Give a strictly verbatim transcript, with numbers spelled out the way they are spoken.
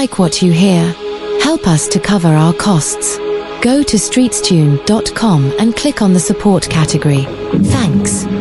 like what you hear? Help us to cover our costs. Go to streetstune dot com and click on the support category. Thanks.